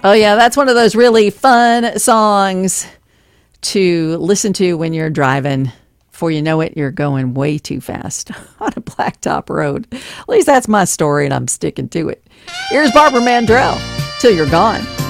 Oh, yeah, that's one of those really fun songs to listen to when you're driving. Before you know it, you're going way too fast on a blacktop road. At least that's my story, and I'm sticking to it. Here's Barbara Mandrell, Till You're Gone.